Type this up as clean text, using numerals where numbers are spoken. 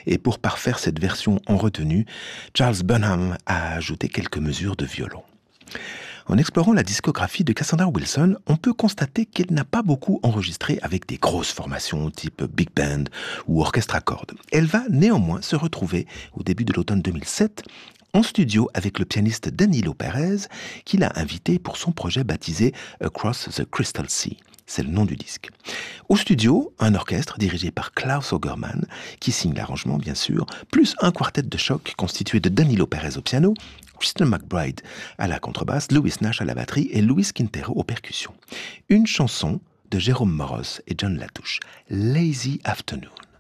Et pour parfaire cette version en retenue, Charles Burnham a ajouté quelques mesures de violon. En explorant la discographie de Cassandra Wilson, on peut constater qu'elle n'a pas beaucoup enregistré avec des grosses formations type big band ou orchestre à cordes. Elle va néanmoins se retrouver au début de l'automne 2007 en studio avec le pianiste Danilo Perez, qu'il a invité pour son projet baptisé Across the Crystal Sea. C'est le nom du disque. Au studio, un orchestre dirigé par Klaus Ogerman, qui signe l'arrangement bien sûr, plus un quartet de choc constitué de Danilo Perez au piano, Kristen McBride à la contrebasse, Louis Nash à la batterie et Luis Quintero aux percussions. Une chanson de Jérôme Moros et John Latouche, Lazy Afternoon.